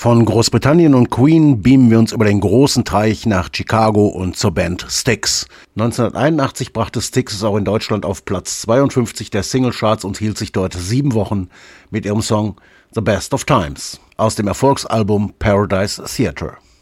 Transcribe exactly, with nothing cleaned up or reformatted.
Von Großbritannien und Queen beamen wir uns über den großen Teich nach Chicago und zur Band Styx. neunzehnhunderteinundachtzig brachte Styx es auch in Deutschland auf Platz zweiundfünfzig der Singlecharts und hielt sich dort sieben Wochen mit ihrem Song The Best of Times aus dem Erfolgsalbum Paradise Theatre.